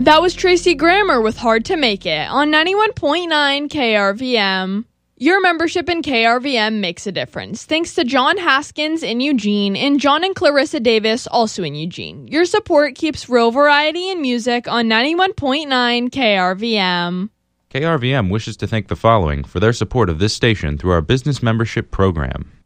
That was Tracy Grammer with Hard to Make It on 91.9 KRVM. Your membership in KRVM makes a difference. Thanks to John Haskins in Eugene and John and Clarissa Davis, also in Eugene. Your support keeps real variety in music on 91.9 KRVM. KRVM wishes to thank the following for their support of this station through our business membership program.